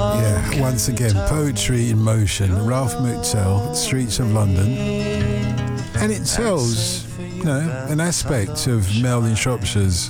Yeah, once again, Poetry in Motion, Ralph McTell, Streets of London. And it tells, an aspect of Mel in Shropshire's